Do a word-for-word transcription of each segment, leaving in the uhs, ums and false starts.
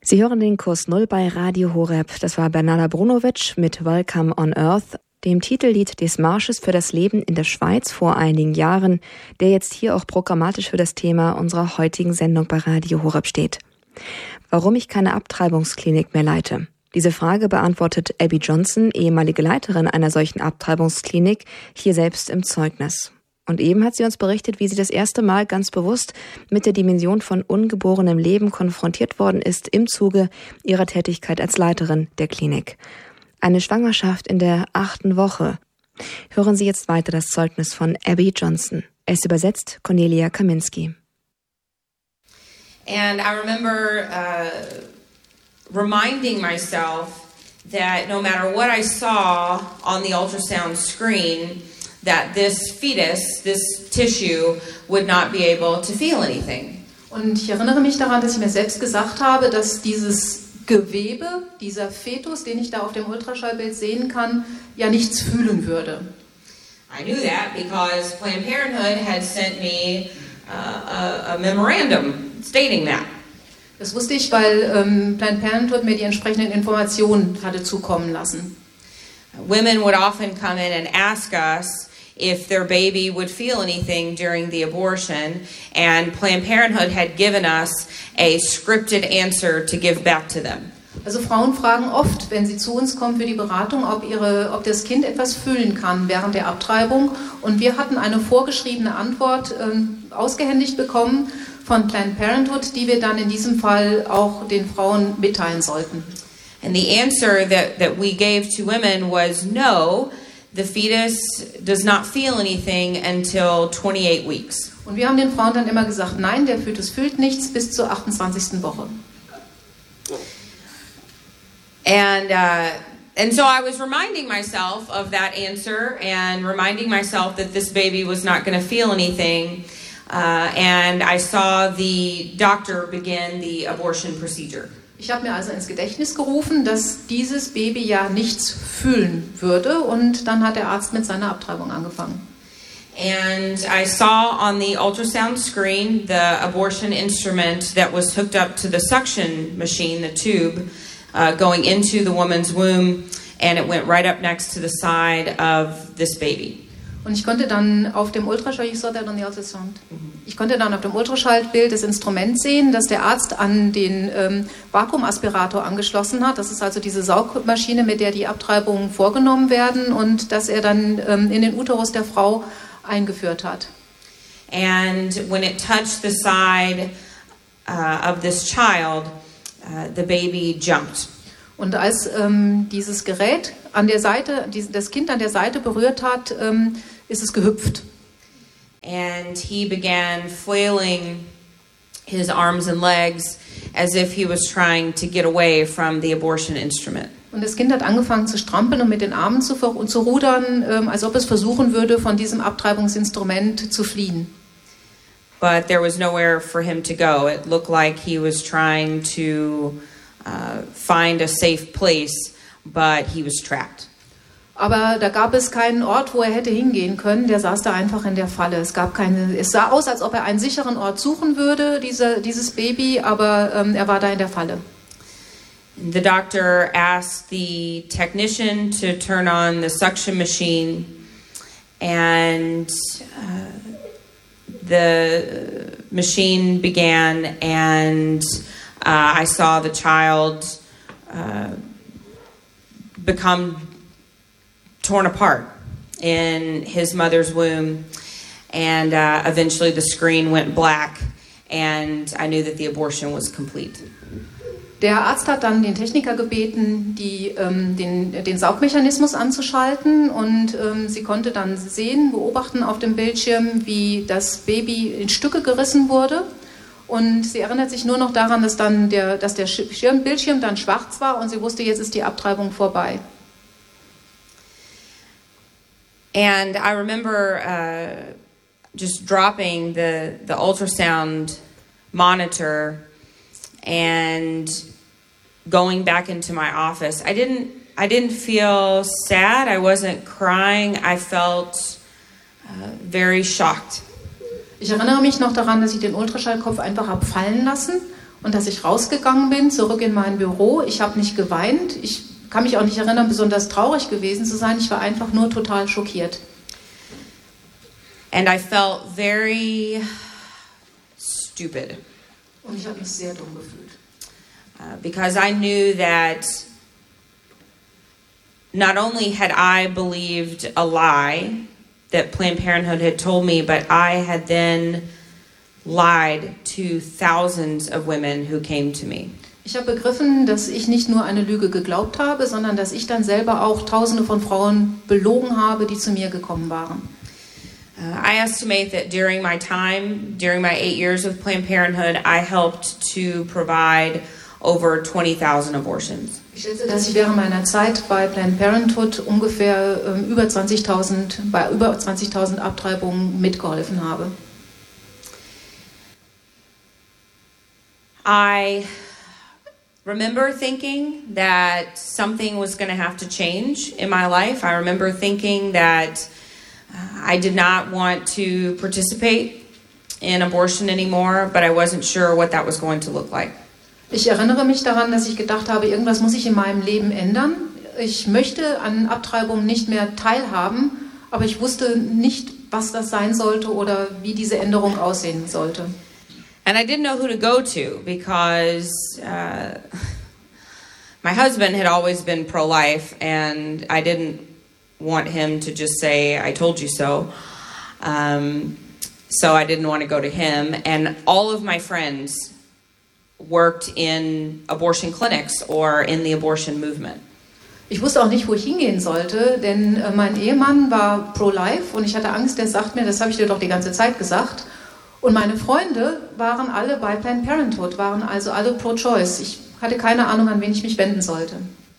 Sie hören den Kurs Null bei Radio Horeb. Das war Bernarda Brunovic mit Welcome on Earth, dem Titellied des Marsches für das Leben in der Schweiz vor einigen Jahren, der jetzt hier auch programmatisch für das Thema unserer heutigen Sendung bei Radio Horeb steht. Warum ich keine Abtreibungsklinik mehr leite? Diese Frage beantwortet Abby Johnson, ehemalige Leiterin einer solchen Abtreibungsklinik, hier selbst im Zeugnis. Und eben hat sie uns berichtet, wie sie das erste Mal ganz bewusst mit der Dimension von ungeborenem Leben konfrontiert worden ist im Zuge ihrer Tätigkeit als Leiterin der Klinik. Eine Schwangerschaft in der achten Woche. Hören Sie jetzt weiter das Zeugnis von Abby Johnson. Es übersetzt Cornelia Kaminski. And I remember uh, reminding myself that no matter what I saw on the ultrasound screen, that this fetus, this tissue, would not be able to feel anything. Und ich erinnere mich daran, dass ich mir selbst gesagt habe, dass dieses Gewebe, dieser Fetus, den ich da auf dem Ultraschallbild sehen kann, ja nichts fühlen würde. I knew that because Planned Parenthood had sent me uh, a, a memorandum stating that. Das wusste ich, weil ähm, Planned Parenthood mir die entsprechenden Informationen hatte zukommen lassen. Women would often come in and ask us if their baby would feel anything during the abortion, and Planned Parenthood had given us a scripted answer to give back to them. Also Frauen fragen oft, wenn sie zu uns kommen für die Beratung, ob, ihre, ob das Kind etwas fühlen kann während der Abtreibung. Und wir hatten eine vorgeschriebene Antwort ähm, ausgehändigt bekommen von Planned Parenthood, die wir dann in diesem Fall auch den Frauen mitteilen sollten. And the answer that, that we gave to women was no, the fetus does not feel anything until twenty-eight weeks. Und wir haben den Frauen dann immer gesagt, nein, der Fötus fühlt nichts bis zur achtundzwanzigsten Woche. And uh, and so I was reminding myself of that answer and reminding myself that this baby was not going to feel anything. Uh, and I saw the doctor begin the abortion procedure. Ich habe mir also ins Gedächtnis gerufen, dass dieses Baby ja nichts fühlen würde, und dann hat der Arzt mit seiner Abtreibung angefangen. And I saw on the ultrasound screen the abortion instrument that was hooked up to the suction machine, the tube, uh, going into the woman's womb, and it went right up next to the side of this baby. Und ich konnte dann auf dem Ultraschall, ich saw that on the ultrasound. Ich konnte dann auf dem Ultraschallbild das Instrument sehen, das der Arzt an den ähm, Vakuumaspirator angeschlossen hat. Das ist also diese Saugmaschine, mit der die Abtreibungen vorgenommen werden, und das er dann ähm, in den Uterus der Frau eingeführt hat. And when it touched the side uh, of this child, uh, the baby jumped. Und als ähm, dieses Gerät an der Seite, die, das Kind an der Seite berührt hat, ähm, ist es gehüpft. And he began flailing his arms and legs as if he was trying to get away from the abortion instrument. Und das Kind hat angefangen zu strampeln und mit den Armen zu, zu rudern, ähm, als ob es versuchen würde, von diesem Abtreibungsinstrument zu fliehen. But there was nowhere for him to go. It looked like he was trying to uh, find a safe place, but he was trapped. Aber da gab es keinen Ort, wo er hätte hingehen können. Der saß da einfach in der Falle. Es gab keine. Es sah aus, als ob er einen sicheren Ort suchen würde, diese, dieses Baby, aber ähm, er war da in der Falle. The doctor asked the technician to turn on the suction machine, and uh, the machine began, and uh, I saw the child uh, become torn apart in his mother's womb, and uh, eventually the screen went black, and I knew that the abortion was complete. Der Arzt hat dann den Techniker gebeten, die, ähm, den, den Saugmechanismus anzuschalten, und ähm, sie konnte dann sehen, beobachten auf dem Bildschirm, wie das Baby in Stücke gerissen wurde, und sie erinnert sich nur noch daran, dass, dann der, dass der Schirm, Bildschirm dann schwarz war, und sie wusste, jetzt ist die Abtreibung vorbei. And I remember uh, just dropping the, the ultrasound monitor and going back into my office. I didn't I didn't feel sad. I wasn't crying. I felt uh, very shocked. Ich erinnere mich noch daran, dass ich den Ultraschallkopf einfach habe fallen lassen, Und dass ich rausgegangen bin, zurück in mein Büro. Ich habe nicht geweint. Ich kann mich auch nicht erinnern, besonders traurig gewesen zu sein. Ich war einfach nur total schockiert. And I felt very stupid. Und ich habe mich sehr dumm gefühlt. Uh, because I knew that not only had I believed a lie that Planned Parenthood had told me, but I had then lied to thousands of women who came to me. Ich habe begriffen, dass ich nicht nur eine Lüge geglaubt habe, sondern dass ich dann selber auch Tausende von Frauen belogen habe, die zu mir gekommen waren. Uh, I estimate that during my time, during my eight years with Planned Parenthood, I helped to provide over twenty thousand abortions. Ich schätze, dass ich während meiner Zeit bei Planned Parenthood ungefähr ähm, über zwanzigtausend, bei über zwanzigtausend Abtreibungen mitgeholfen habe. I remember thinking that something was going to have to change in my life. I remember thinking that I did not want to participate in abortion anymore, but I wasn't sure what that was going to look like. Ich erinnere mich daran, dass ich gedacht habe, irgendwas muss ich in meinem Leben ändern. Ich möchte an Abtreibungen nicht mehr teilhaben, aber ich wusste nicht, was das sein sollte oder wie diese Änderung aussehen sollte. And I didn't know who to go to because uh, my husband had always been pro-life, and I didn't want him to just say, I told you so. Um, so I didn't want to go to him. And all of my friends worked in abortion clinics or in the abortion movement. Ich wusste auch nicht, wo ich hingehen sollte, denn äh, mein Ehemann war pro-life und ich hatte Angst, der sagt mir, das habe ich dir doch die ganze Zeit gesagt. Und meine Freunde waren alle bei Planned Parenthood, waren also alle pro-choice. Ich hatte keine Ahnung, an wen ich mich wenden sollte.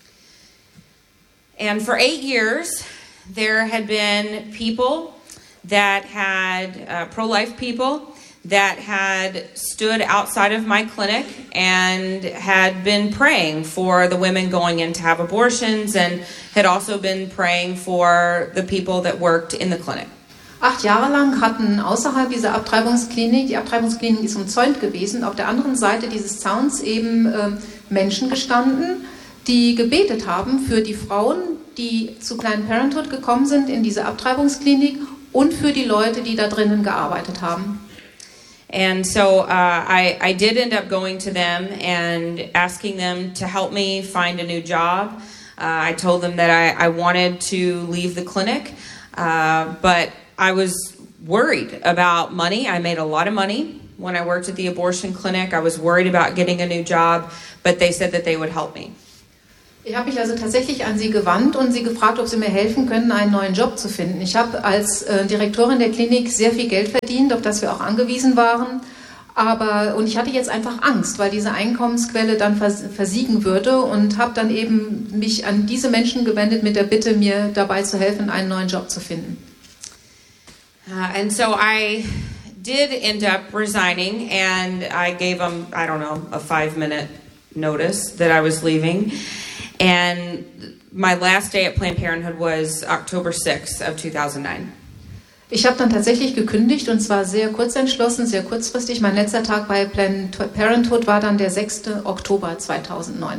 And for eight years, there had been people that had, uh, pro-life people, that had stood outside of my clinic and had been praying for the women going in to have abortions and had also been praying for the people that worked in the clinic. Acht Jahre lang hatten außerhalb dieser Abtreibungsklinik, die Abtreibungsklinik ist umzäunt gewesen, auf der anderen Seite dieses Zauns eben äh, Menschen gestanden, die gebetet haben für die Frauen, die zu Planned Parenthood gekommen sind in diese Abtreibungsklinik und für die Leute, die da drinnen gearbeitet haben. And so uh, I, I did end up going to them and asking them to help me find a new job. Uh, I told them that I, I wanted to leave the clinic, uh, but I was worried about money. I made a lot of money when I worked at the abortion clinic. I was worried about getting a new job, but they said that they would help me. Ich habe mich also tatsächlich an sie gewandt und sie gefragt, ob sie mir helfen können, einen neuen Job zu finden. Ich habe als äh, Direktorin der Klinik sehr viel Geld verdient, auf das wir auch angewiesen waren. Aber, und ich hatte jetzt einfach Angst, weil diese Einkommensquelle dann vers- versiegen würde und habe dann eben mich an diese Menschen gewendet mit der Bitte, mir dabei zu helfen, einen neuen Job zu finden. Uh, and so I did end up resigning, and I gave them, I don't know, a five-minute notice that I was leaving. And my last day at Planned Parenthood was October sixth of two thousand nine. Ich habe dann tatsächlich gekündigt und zwar sehr kurzentschlossen, sehr kurzfristig. Mein letzter Tag bei Planned Parenthood war dann der sechster Oktober zweitausendneun.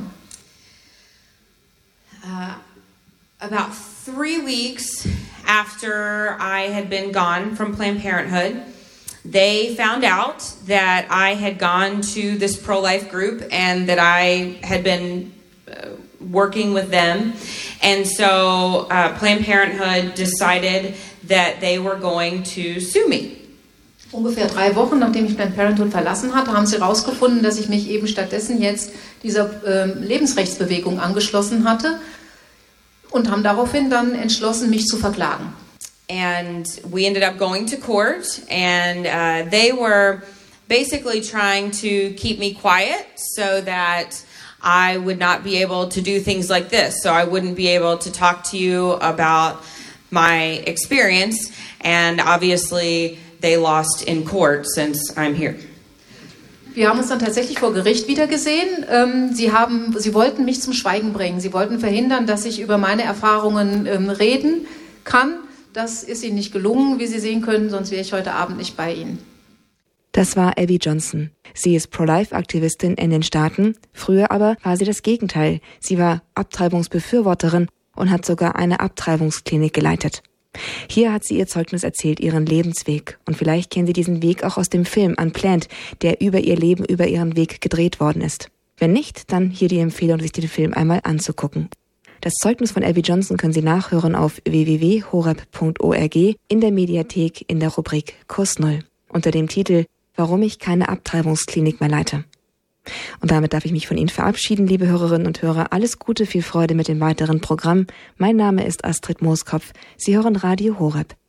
Uh, about three weeks after I had been gone from Planned Parenthood, they found out that I had gone to this pro-life group and that I had been uh, working with them. And so uh, Planned Parenthood decided that they were going to sue me. Ungefähr drei Wochen, nachdem ich Planned Parenthood verlassen hatte, haben sie herausgefunden, dass ich mich eben stattdessen jetzt dieser äh, Lebensrechtsbewegung angeschlossen hatte und haben daraufhin dann entschlossen, mich zu verklagen. And we ended up going to court, and uh, they were basically trying to keep me quiet so that I would not be able to do things like this. So I wouldn't be able to talk to you about my experience, and obviously they lost in court since I'm here. Wir haben uns dann tatsächlich vor Gericht wiedergesehen. Ähm, sie, haben, sie wollten mich zum Schweigen bringen. Sie wollten verhindern, dass ich über meine Erfahrungen ähm, reden kann. Das ist ihnen nicht gelungen, wie Sie sehen können, sonst wäre ich heute Abend nicht bei Ihnen. Das war Abby Johnson. Sie ist Pro-Life-Aktivistin in den Staaten. Früher aber war sie das Gegenteil. Sie war Abtreibungsbefürworterin und hat sogar eine Abtreibungsklinik geleitet. Hier hat sie ihr Zeugnis erzählt, ihren Lebensweg. Und vielleicht kennen Sie diesen Weg auch aus dem Film Unplanned, der über ihr Leben, über ihren Weg gedreht worden ist. Wenn nicht, dann hier die Empfehlung, sich den Film einmal anzugucken. Das Zeugnis von Abby Johnson können Sie nachhören auf w w w punkt horeb punkt org in der Mediathek in der Rubrik Kurs Null unter dem Titel Warum ich keine Abtreibungsklinik mehr leite. Und damit darf ich mich von Ihnen verabschieden, liebe Hörerinnen und Hörer. Alles Gute, viel Freude mit dem weiteren Programm. Mein Name ist Astrid Mooskopf. Sie hören Radio Horeb.